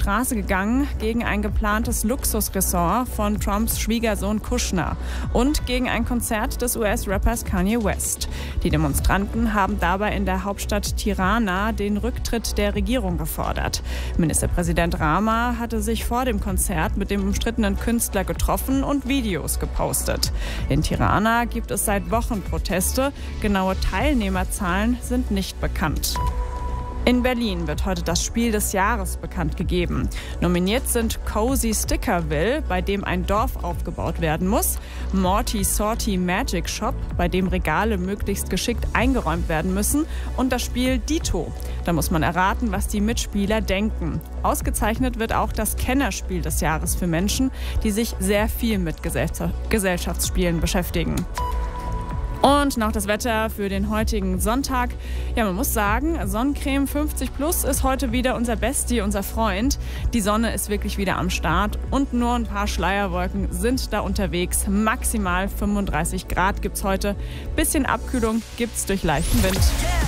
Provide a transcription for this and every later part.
Straße gegangen gegen ein geplantes Luxusressort von Trumps Schwiegersohn Kushner und gegen ein Konzert des US-Rappers Kanye West. Die Demonstranten haben dabei in der Hauptstadt Tirana den Rücktritt der Regierung gefordert. Ministerpräsident Rama hatte sich vor dem Konzert mit dem umstrittenen Künstler getroffen und Videos gepostet. In Tirana gibt es seit Wochen Proteste. Genaue Teilnehmerzahlen sind nicht bekannt. In Berlin wird heute das Spiel des Jahres bekannt gegeben. Nominiert sind Cozy Stickerville, bei dem ein Dorf aufgebaut werden muss, Morty Sorty Magic Shop, bei dem Regale möglichst geschickt eingeräumt werden müssen, und das Spiel Dito. Da muss man erraten, was die Mitspieler denken. Ausgezeichnet wird auch das Kennerspiel des Jahres für Menschen, die sich sehr viel mit Gesellschaftsspielen beschäftigen. Und noch das Wetter für den heutigen Sonntag. Ja, man muss sagen, Sonnencreme 50 Plus ist heute wieder unser Bestie, unser Freund. Die Sonne ist wirklich wieder am Start und nur ein paar Schleierwolken sind da unterwegs. Maximal 35 Grad gibt's heute. Bisschen Abkühlung gibt's durch leichten Wind.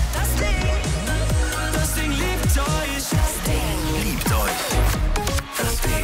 Das Ding liebt euch. Das Ding liebt euch. Das Ding.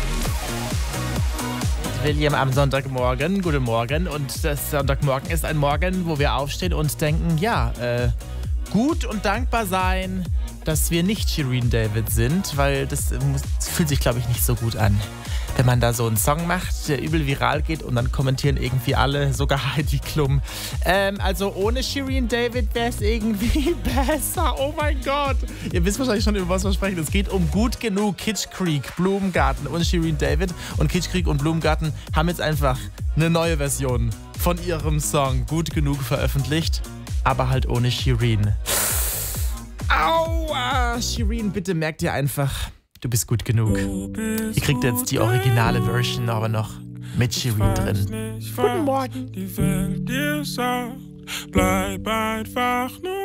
William am Sonntagmorgen. Guten Morgen. Und das Sonntagmorgen ist ein Morgen, wo wir aufstehen und denken, ja, gut und dankbar sein, dass wir nicht Shirin David sind, weil das fühlt sich, glaube ich, nicht so gut an. Wenn man da so einen Song macht, der übel viral geht und dann kommentieren irgendwie alle, sogar Heidi Klum. Also ohne Shirin David wäre es irgendwie besser. Oh mein Gott. Ihr wisst wahrscheinlich schon, über was wir sprechen. Es geht um Gut Genug, Kitsch Creek, Blumengarten und Shirin David. Und Kitsch Creek und Blumengarten haben jetzt einfach eine neue Version von ihrem Song Gut Genug veröffentlicht. Aber halt ohne Shirin. Aua! Shirin, bitte merkt ihr einfach, du bist gut genug. Ihr kriegt jetzt die originale Version aber noch mit Shirin drin. Guten Morgen. Die Welt dir sagt, bleib einfach nur